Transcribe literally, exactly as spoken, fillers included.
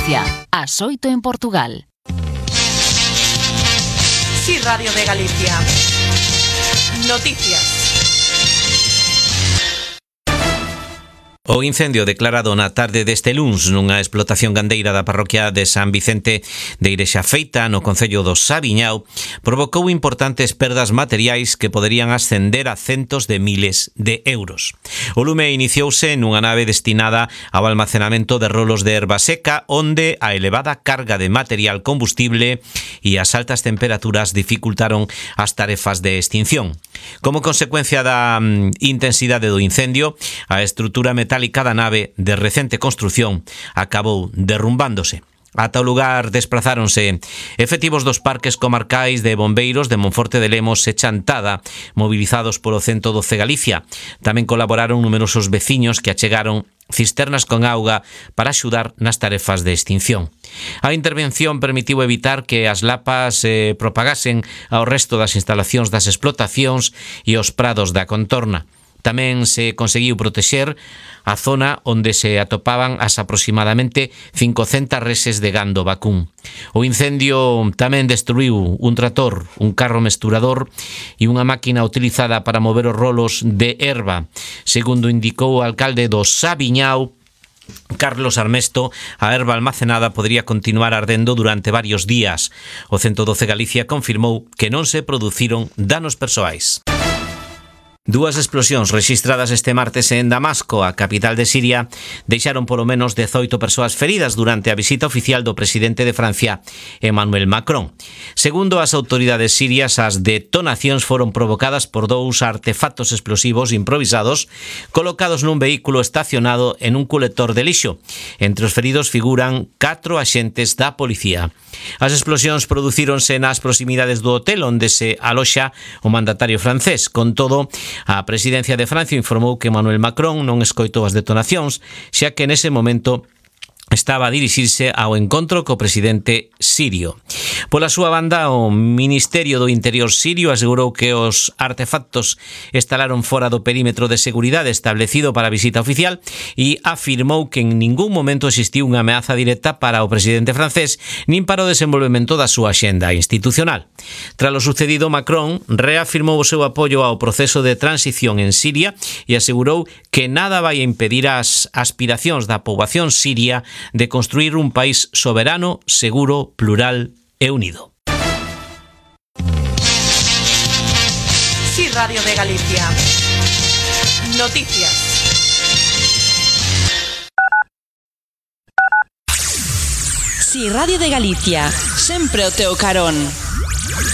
Galicia, ás oito en Portugal. Sí, Radio de Galicia. Noticias. O incendio declarado na tarde deste luns nunha explotación gandeira da parroquia de San Vicente de Irexa Feita, no concello do Sabiñao, provocou importantes perdas materiais que poderían ascender a centos de miles de euros. O lume iniciouse nunha nave destinada ao almacenamento de rolos de erva seca, onde a elevada carga de material combustible e as altas temperaturas dificultaron as tarefas de extinción. Como consecuencia da mm, intensidade do incendio, a estrutura metálica da nave de recente construción acabou derrumbándose. Ata o lugar desplazáronse efectivos dos parques comarcais de bombeiros de Monforte de Lemos e Chantada, movilizados polo ciento doce Galicia. Tamén colaboraron numerosos veciños que achegaron cisternas con auga para axudar nas tarefas de extinción. A intervención permitiu evitar que as lapas se eh, propagasen ao resto das instalacións das explotacións e os prados da contorna. Tamén se conseguiu protexer a zona onde se atopaban as aproximadamente cincocentas reses de gando vacún. O incendio tamén destruiu un trator, un carro mesturador e unha máquina utilizada para mover os rolos de erva. Segundo indicou o alcalde do Sabiñao, Carlos Armesto, a erva almacenada podría continuar ardendo durante varios días. O ciento doce Galicia confirmou que non se produciron danos persoais. Dúas explosións rexistradas este martes en Damasco, a capital de Siria, deixaron polo menos dezoito persoas feridas durante a visita oficial do presidente de Francia, Emmanuel Macron. Segundo as autoridades sirias, as detonacións foron provocadas por dous artefactos explosivos improvisados colocados nun vehículo estacionado en un colector de lixo. Entre os feridos figuran catro axentes da policía. As explosións producíronse nas proximidades do hotel onde se aloxa o mandatario francés. Con todo, a presidencia de Francia informou que Emmanuel Macron non escoitou as detonacións, xa que nese momento estaba a dirixirse ao encontro co presidente sirio. Pola súa banda, o Ministerio do Interior sirio asegurou que os artefactos instalaron fora do perímetro de seguridade establecido para a visita oficial e afirmou que en ningún momento existiu unha ameaza directa para o presidente francés nin para o desenvolvemento da súa axenda institucional. Tras o sucedido, Macron reafirmou o seu apoio ao proceso de transición en Siria e asegurou que nada vai a impedir as aspiracións da poboación siria de construir un país soberano, seguro, plural e unido. Sí, Radio de Galicia. Noticias. Sí, Radio de Galicia. Sempre o teu carón.